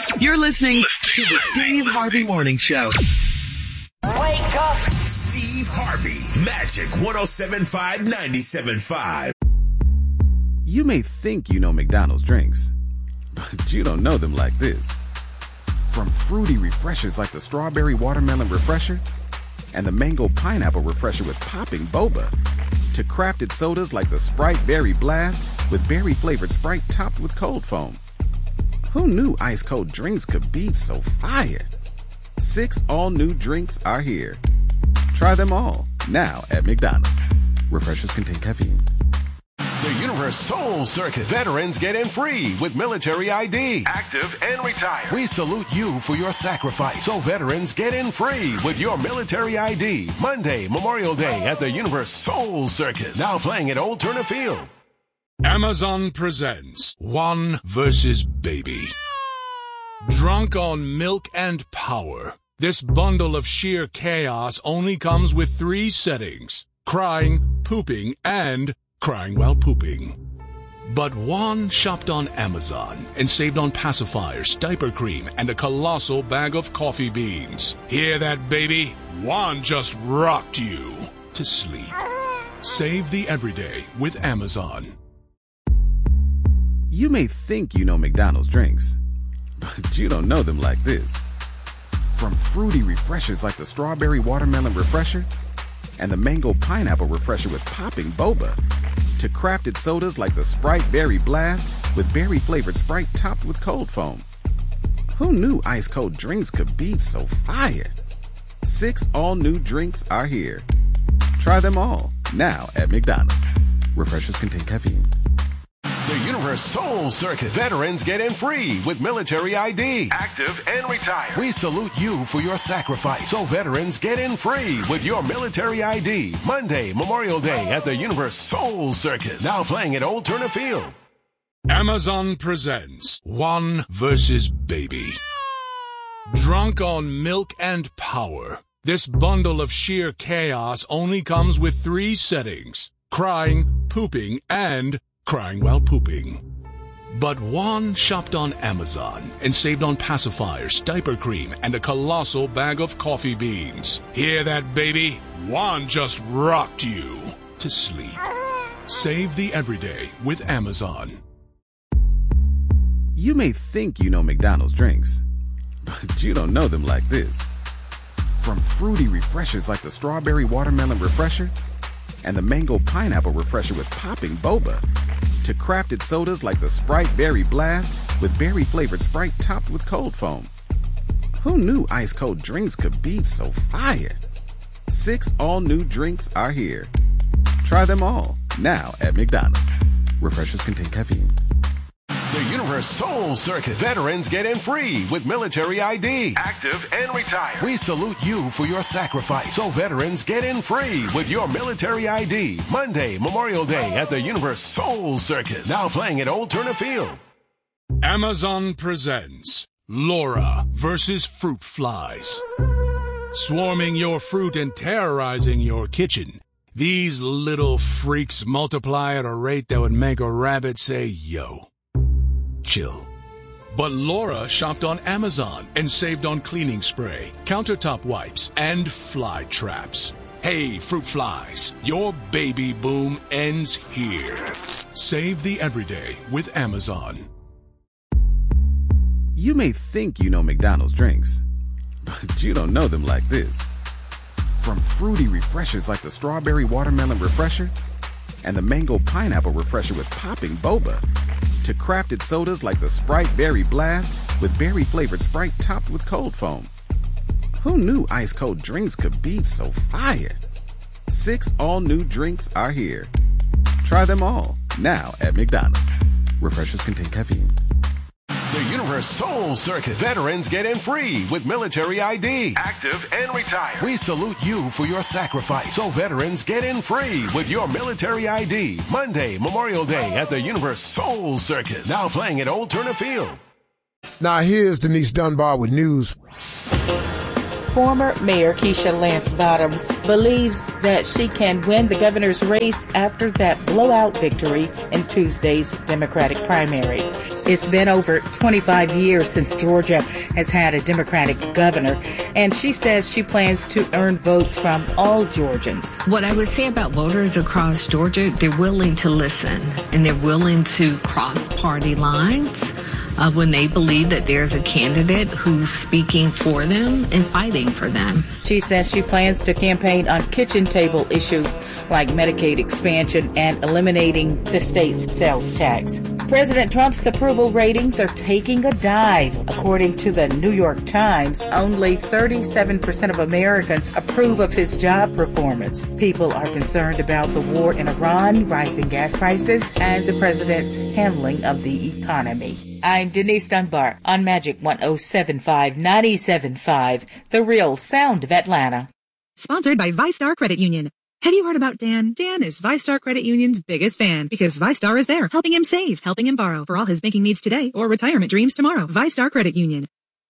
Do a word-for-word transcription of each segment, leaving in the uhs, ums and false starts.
You're listening to the Steve Harvey Morning Show. Wake up! Steve Harvey, Magic one oh seven point five, ninety-seven point five. You may think you know McDonald's drinks, but you don't know them like this. From fruity refreshers like the Strawberry Watermelon Refresher and the Mango Pineapple Refresher with popping boba, to crafted sodas like the Sprite Berry Blast with berry-flavored Sprite topped with cold foam. Who knew ice-cold drinks could be so fire? Six all-new drinks are here. Try them all, now at McDonald's. Refreshers contain caffeine. The Universe Soul Circus. Veterans get in free with military I D. Active and retired. We salute you for your sacrifice. So veterans get in free with your military I D. Monday, Memorial Day at the Universe Soul Circus. Now playing at Old Turner Field. Amazon presents One versus Baby. Drunk on milk and power, this bundle of sheer chaos only comes with three settings: crying, pooping, and crying while pooping. But Juan shopped on Amazon and saved on pacifiers, diaper cream, and a colossal bag of coffee beans. Hear that, baby? Juan just rocked you to sleep. Save the everyday with Amazon. You may think you know McDonald's drinks, but you don't know them like this. From fruity refreshers like the Strawberry Watermelon Refresher and the Mango Pineapple Refresher with popping boba, to crafted sodas like the Sprite Berry Blast with berry-flavored Sprite topped with cold foam. Who knew ice-cold drinks could be so fire? Six all-new drinks are here. Try them all, now at McDonald's. Refreshers contain caffeine. The Universe Soul Circus. Veterans get in free with military I D. Active and retired. We salute you for your sacrifice. So veterans get in free with your military I D. Monday, Memorial Day at the Universe Soul Circus. Now playing at Old Turner Field. Amazon presents One versus Baby. Drunk on milk and power, this bundle of sheer chaos only comes with three settings: crying, pooping, and crying while pooping. But Juan shopped on Amazon and saved on pacifiers, diaper cream, and a colossal bag of coffee beans. Hear that, baby? Juan just rocked you to sleep. Save the everyday with Amazon. You may think you know McDonald's drinks, but you don't know them like this. From fruity refreshers like the Strawberry Watermelon Refresher and the Mango Pineapple Refresher with popping boba, to crafted sodas like the Sprite Berry Blast with berry-flavored Sprite topped with cold foam. Who knew ice-cold drinks could be so fire? Six all-new drinks are here. Try them all, now at McDonald's. Refreshers contain caffeine. The Universe Soul Circus. Veterans get in free with military I D. Active and retired. We salute you for your sacrifice. So veterans get in free with your military I D. Monday, Memorial Day at the Universe Soul Circus. Now playing at Old Turner Field. Amazon presents Laura versus Fruit Flies. Swarming your fruit and terrorizing your kitchen, these little freaks multiply at a rate that would make a rabbit say, yo. Chill. But Laura shopped on Amazon and saved on cleaning spray, countertop wipes, and fly traps. Hey, fruit flies, your baby boom ends here. Save the everyday with Amazon. You may think you know McDonald's drinks, but you don't know them like this. From fruity refreshers like the Strawberry Watermelon Refresher and the Mango Pineapple Refresher with popping boba, to crafted sodas like the Sprite Berry Blast with berry-flavored Sprite topped with cold foam. Who knew ice-cold drinks could be so fire? Six all-new drinks are here. Try them all, now at McDonald's. Refreshers contain caffeine. The Universe Soul Circus. Veterans get in free with military I D. Active and retired. We salute you for your sacrifice. So veterans get in free with your military I D. Monday, Memorial Day at the Universe Soul Circus. Now playing at Old Turner Field. Now here's Denise Dunbar with news. Former Mayor Keisha Lance Bottoms believes that she can win the governor's race after that blowout victory in Tuesday's Democratic primary. It's been over twenty-five years since Georgia has had a Democratic governor, and she says she plans to earn votes from all Georgians. What I would say about voters across Georgia, they're willing to listen, and they're willing to cross party lines uh, when they believe that there's a candidate who's speaking for them and fighting for them. She says she plans to campaign on kitchen table issues like Medicaid expansion and eliminating the state's sales tax. President Trump's approval ratings are taking a dive. According to the New York Times, only thirty-seven percent of Americans approve of his job performance. People are concerned about the war in Iran, rising gas prices, and the president's handling of the economy. I'm Denise Dunbar on Magic one oh seven point five, ninety-seven point five, the real sound of Atlanta. Sponsored by VyStar Credit Union. Have you heard about Dan? Dan is VyStar Credit Union's biggest fan because VyStar is there, helping him save, helping him borrow for all his banking needs today or retirement dreams tomorrow. VyStar Credit Union.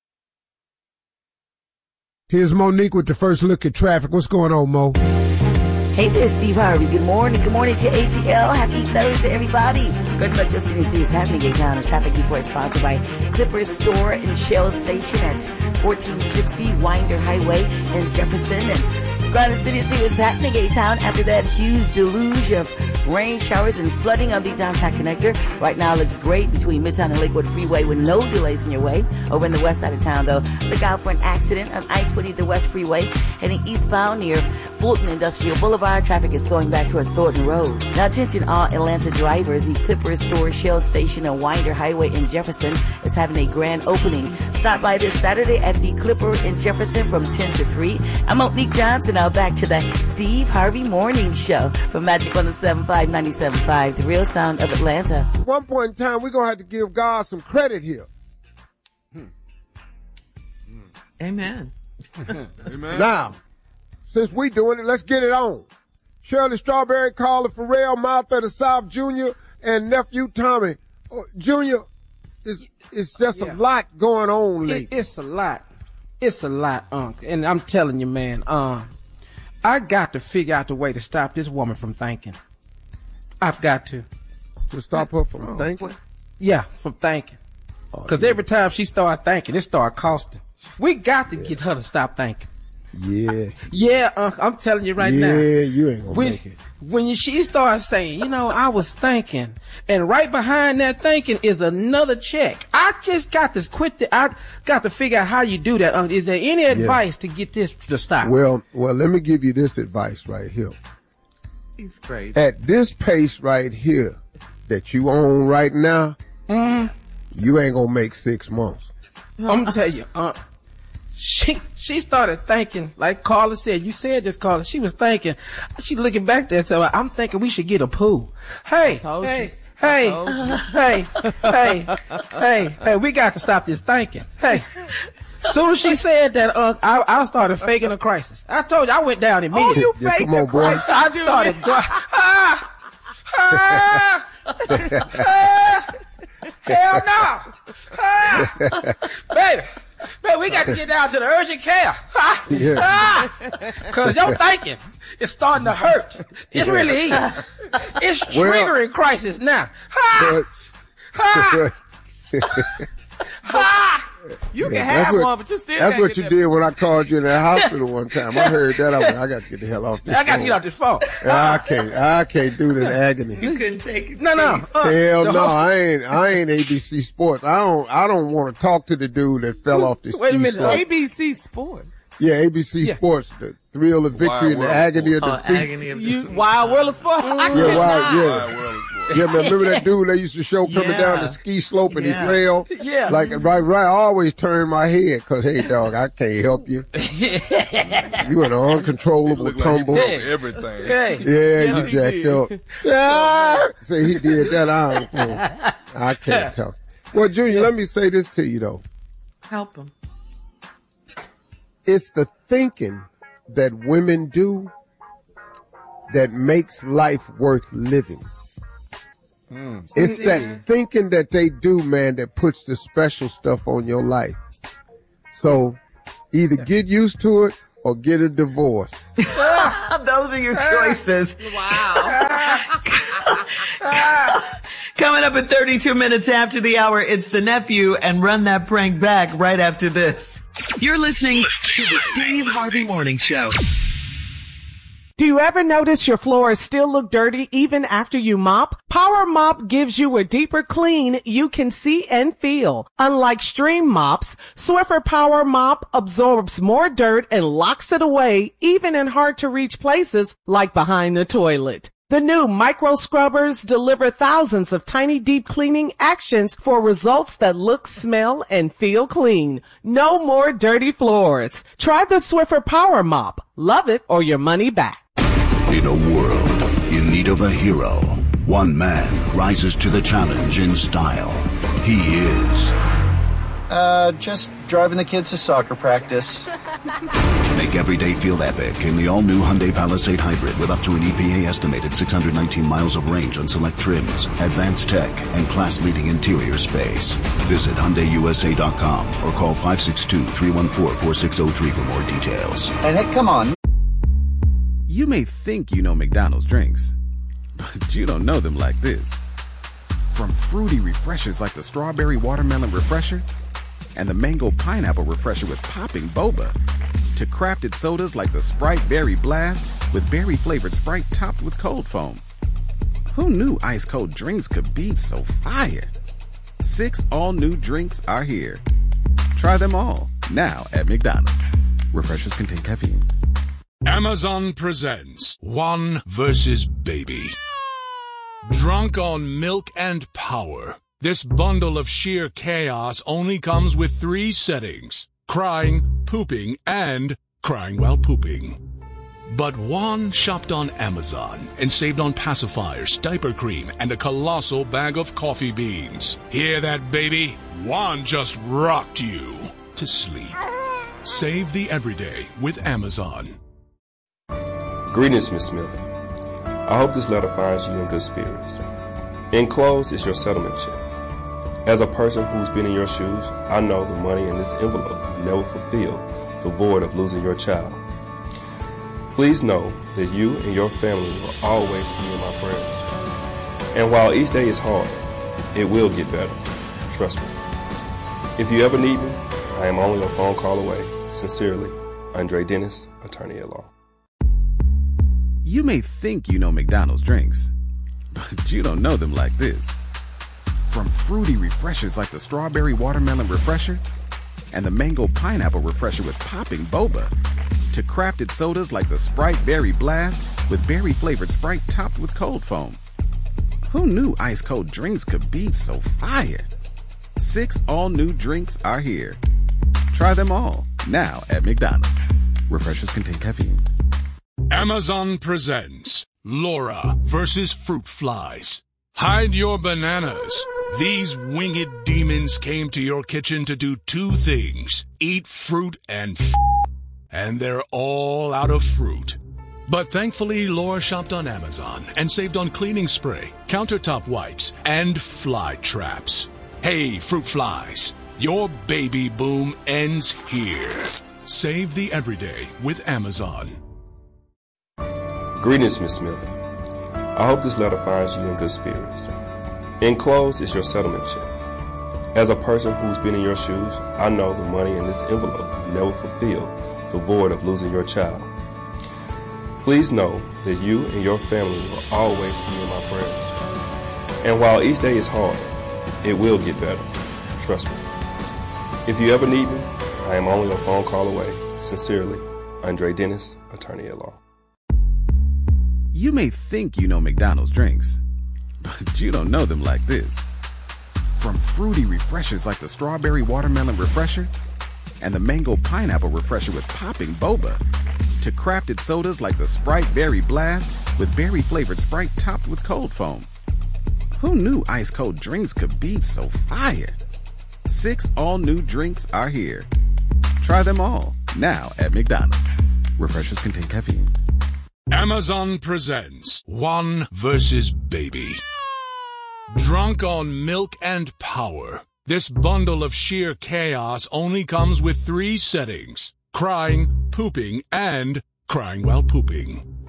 Here's Monique with the first look at traffic. What's going on, Mo? Hey there, Steve Harvey. Good morning. Good morning to A T L. Happy Thursday, everybody. It's great about just to see what's happening in town. This traffic report is sponsored by Clipper Store and Shell Station at fourteen sixty Winder Highway in Jefferson. And it's Granite City to see what's happening in town after that huge deluge of rain showers and flooding on the downtown connector. Right now looks great between Midtown and Lakewood Freeway with no delays in your way. Over in the west side of town, though, look out for an accident on I twenty, the West Freeway, heading eastbound near Fulton Industrial Boulevard. Traffic is slowing back towards Thornton Road. Now attention all Atlanta drivers. The Clipper Store, Shell Station, and Winder Highway in Jefferson is having a grand opening. Stop by this Saturday at the Clipper in Jefferson from ten to three. I'm Monique Johnson. Now back to the Steve Harvey Morning Show from Magic one oh seven point five, ninety-seven point five, the real sound of Atlanta. At one point in time, we're going to have to give God some credit here. Hmm. Amen. Amen. Now, since we doing it, let's get it on. Shirley Strawberry, Carla Farrell, Martha of the South Junior, and nephew Tommy. Oh, Junior, it's, it's just yeah. a lot going on lately. It, it's a lot. It's a lot, Unc. And I'm telling you, man, um, I got to figure out the way to stop this woman from thinking. I've got to. To stop her from oh, thinking? Yeah, from thinking. Because oh, yeah. every time she start thinking, it start costing. We got to yeah. get her to stop thinking. Yeah. Yeah, uh, I'm telling you right yeah, now. Yeah, you ain't gonna when, make it. When you, she starts saying, you know, I was thinking, and right behind that thinking is another check. I just got to quit the, I got to figure out how you do that. Uh, is there any advice yeah. to get this to stop? Well, well, let me give you this advice right here. He's great. At this pace right here that you on right now, mm-hmm. you ain't gonna make six months. I'm gonna tell you, uh, She she started thinking, like Carla said, you said this, Carla, she was thinking, she looking back there, so I'm thinking we should get a pool. Hey, hey, hey, hey, hey, hey, hey, we got to stop this thinking. Hey, soon as she said that, uh, I, I started faking a crisis. I told you, I went down immediately. Oh, you yeah, faked a crisis. I started, ah, ah, ah, hell no, ah, baby. Man, we got to get down to the urgent care. Yeah. Ah, Cause your thinking is starting to hurt. It yeah. really is. It's triggering well, crisis now. Ah, ah, ah. You yeah, can have what, one, but you still That's what you that did when I called you in that hospital one time. I heard that. I went, I got to get the hell off this I got phone. to get off this phone. I can't, I can't do this agony. You couldn't take it. No, no. Uh, hell no, I ain't, I ain't A B C Sports. I don't, I don't want to talk to the dude that fell off this Wait a minute. slope. A B C Sports. Yeah, A B C yeah. Sports, the thrill of victory and the agony of oh, defeat. Agony of you, Wild World of Sports. Yeah, wild, yeah. Wild World of Sports. Yeah, man, remember that dude they used to show coming yeah. down the ski slope and yeah. he fell? Yeah. Like, right, right, I always turn my head, cause hey, dog, I can't help you. You in an uncontrollable tumble. Like everything. Hey. Yeah, you jacked up. Yeah. Say he did that, I don't know. I can't talk. Well, Junior, let me say this to you though. Help him. It's the thinking that women do that makes life worth living. Mm. It's that thinking that they do, man, that puts the special stuff on your life. So either get used to it or get a divorce. Those are your choices. Wow. Coming up at thirty-two minutes after the hour, it's the nephew and Run That Prank back right after this. You're listening to the Steve Harvey Morning Show. Do you ever notice your floors still look dirty even after you mop? Power Mop gives you a deeper clean you can see and feel. Unlike stream mops, Swiffer Power Mop absorbs more dirt and locks it away even in hard to reach places like behind the toilet. The new micro scrubbers deliver thousands of tiny deep cleaning actions for results that look, smell, and feel clean. No more dirty floors. Try the Swiffer Power Mop. Love it or your money back. In a world in need of a hero, one man rises to the challenge in style. He is... Uh, just driving the kids to soccer practice. Make every day feel epic in the all-new Hyundai Palisade Hybrid with up to an E P A-estimated six hundred nineteen miles of range on select trims, advanced tech, and class-leading interior space. Visit Hyundai U S A dot com or call five six two, three one four, four six zero three for more details. And hey, come on. You may think you know McDonald's drinks, but you don't know them like this. From fruity refreshers like the Strawberry Watermelon Refresher and the Mango Pineapple Refresher with popping boba, to crafted sodas like the Sprite Berry Blast with berry-flavored Sprite topped with cold foam. Who knew ice-cold drinks could be so fire? Six all-new drinks are here. Try them all, now at McDonald's. Refreshers contain caffeine. Amazon presents One versus Baby. Drunk on milk and power, this bundle of sheer chaos only comes with three settings: crying, pooping, and crying while pooping. But Juan shopped on Amazon and saved on pacifiers, diaper cream, and a colossal bag of coffee beans. Hear that, baby? Juan just rocked you to sleep. Save the everyday with Amazon. Greetings, Miss Smith. I hope this letter finds you in good spirits. Enclosed is your settlement check. As a person who's been in your shoes, I know the money in this envelope never fulfilled the void of losing your child. Please know that you and your family will always be in my prayers. And while each day is hard, it will get better. Trust me. If you ever need me, I am only a phone call away. Sincerely, Andre Dennis, attorney at law. You may think you know McDonald's drinks, but you don't know them like this. From fruity refreshers like the Strawberry Watermelon Refresher and the Mango Pineapple Refresher with popping boba, to crafted sodas like the Sprite Berry Blast with berry-flavored Sprite topped with cold foam. Who knew ice-cold drinks could be so fire? Six all-new drinks are here. Try them all, now at McDonald's. Refreshers contain caffeine. Amazon presents Laura versus Fruit Flies. Hide your bananas. These winged demons came to your kitchen to do two things: eat fruit and f***, and they're all out of fruit. But thankfully, Laura shopped on Amazon and saved on cleaning spray, countertop wipes, and fly traps. Hey, fruit flies, your baby boom ends here. Save the everyday with Amazon. Greetings, Miss Smith. I hope this letter finds you in good spirits. Enclosed is your settlement check. As a person who's been in your shoes, I know the money in this envelope never fulfilled the void of losing your child. Please know that you and your family will always be in my prayers. And while each day is hard, it will get better. Trust me. If you ever need me, I am only a phone call away. Sincerely, Andre Dennis, attorney at law. You may think you know McDonald's drinks, but you don't know them like this. From fruity refreshers like the Strawberry Watermelon Refresher and the Mango Pineapple Refresher with popping boba, to crafted sodas like the Sprite Berry Blast with berry-flavored Sprite topped with cold foam. Who knew ice-cold drinks could be so fire? Six all-new drinks are here. Try them all, now at McDonald's. Refreshers contain caffeine. Amazon presents One versus Baby. Drunk on milk and power, this bundle of sheer chaos only comes with three settings: crying, pooping, and crying while pooping.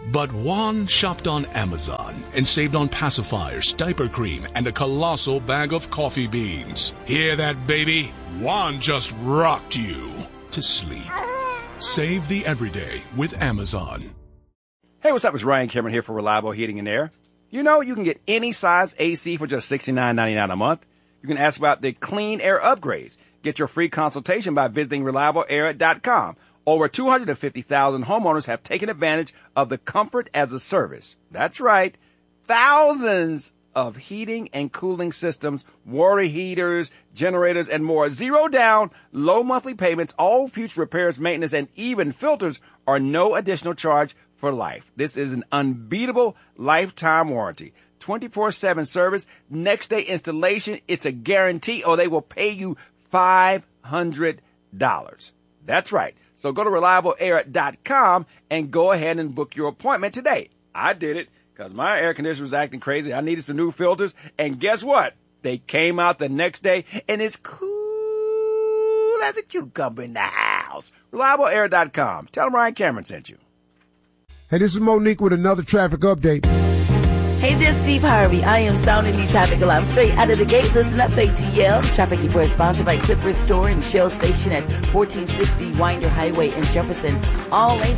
But Juan shopped on Amazon and saved on pacifiers, diaper cream, and a colossal bag of coffee beans. Hear that, baby? Juan just rocked you to sleep. Save the everyday with Amazon. Hey, what's up? It's Ryan Cameron here for Reliable Heating and Air. You know, you can get any size A C for just sixty-nine ninety-nine a month. You can ask about the Clean Air upgrades. Get your free consultation by visiting reliable air dot com. Over two hundred fifty thousand homeowners have taken advantage of the Comfort as a Service. That's right. Thousands of heating and cooling systems, water heaters, generators, and more. Zero down, low monthly payments, all future repairs, maintenance, and even filters are no additional charge for life. This is an unbeatable lifetime warranty. twenty-four seven service, next day installation. It's a guarantee, or they will pay you five hundred dollars. That's right. So go to reliable air dot com and go ahead and book your appointment today. I did it because my air conditioner was acting crazy. I needed some new filters. And guess what? They came out the next day, and it's cool as a cucumber in the house. reliable air dot com. Tell them Ryan Cameron sent you. Hey, this is Monique with another traffic update. Hey, this is Steve Harvey. I am sounding the traffic alarm straight out of the gate. Listen up, A T L. This traffic report is sponsored by Clipper Store and Shell Station at fourteen sixty Winder Highway in Jefferson. All lanes